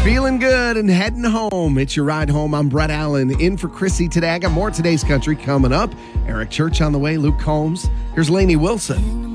Feeling good and heading home. It's your ride home. I'm Brett Allen in for Chrissy today. I got more Today's Country coming up. Eric Church on the way, Luke Combs. Here's Lainey Wilson.